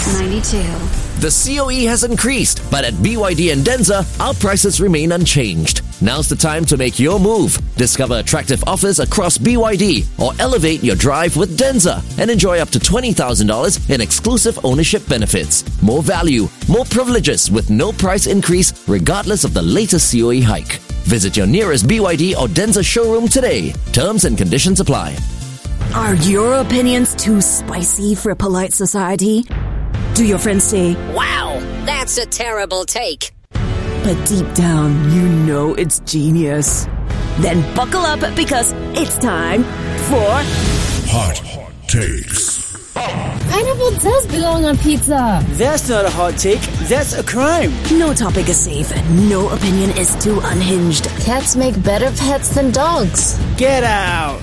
Kiss 92. The COE has increased, but at BYD and Denza, our prices remain unchanged. Now's the time to make your move. Discover attractive offers across BYD or elevate your drive with Denza and enjoy up to $20,000 in exclusive ownership benefits. More value, more privileges with no price increase regardless of the latest COE hike. Visit your nearest BYD or Denza showroom today. Terms and conditions apply. Are your opinions too spicy for a polite society? Do your friends say, "Wow, that's a terrible take"? But deep down, you know it's genius. Then buckle up because it's time for Hot Takes. Pineapple does belong on pizza. That's not a hot take. That's a crime. No topic is safe and no opinion is too unhinged. Cats make better pets than dogs. Get out.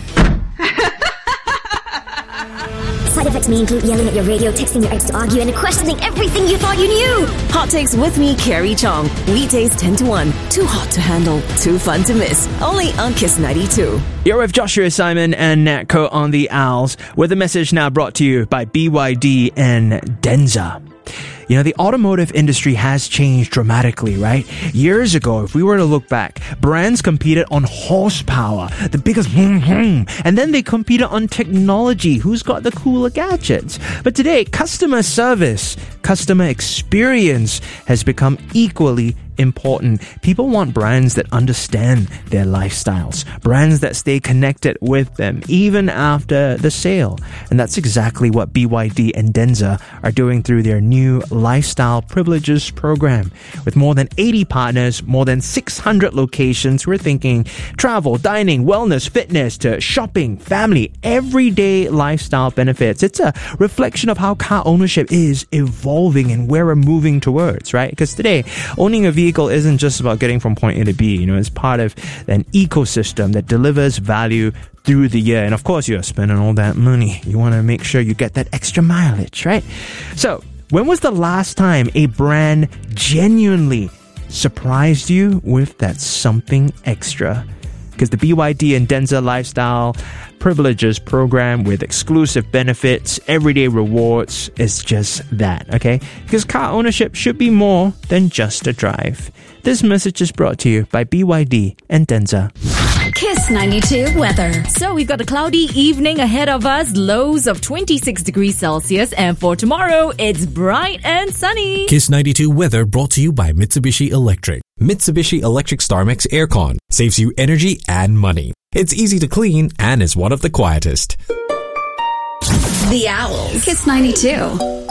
Side effects may include yelling at your radio, texting your ex to argue, and questioning everything you thought you knew. Hot Takes with me, Carrie Chong. Weekdays 10 to 1. Too hot to handle, too fun to miss. Only on Kiss 92. You're with Joshua Simon and Natko on the Owls, with a message now brought to you by BYD and Denza. You know, the automotive industry has changed dramatically, right? Years ago, if we were to look back, brands competed on horsepower, the biggest and then they competed on technology, who's got the cooler gadgets. But today, customer service, customer experience has become equally important. People want brands that understand their lifestyles, brands that stay connected with them even after the sale. And that's exactly what BYD and Denza are doing through their new Lifestyle Privileges program. With more than 80 partners, more than 600 locations, we're thinking travel, dining, wellness, fitness to shopping, family, everyday lifestyle benefits. It's a reflection of how car ownership is evolving and where we're moving towards, right? Because today, owning a vehicle isn't just about getting from point A to B. You know, it's part of an ecosystem that delivers value through the year. And of course, you're spending all that money. You want to make sure you get that extra mileage, right? So, when was the last time a brand genuinely surprised you with that something extra? Because the BYD and Denza Lifestyle Privileges program with exclusive benefits, everyday rewards is just that, okay? Because car ownership should be more than just a drive. This message is brought to you by BYD and Denza. Kiss 92 weather. So we've got a cloudy evening ahead of us, lows of 26 degrees Celsius, and for tomorrow, it's bright and sunny. Kiss 92 weather brought to you by Mitsubishi Electric. Mitsubishi Electric StarMax Aircon saves you energy and money. It's easy to clean and is one of the quietest. The Owls. Kiss 92.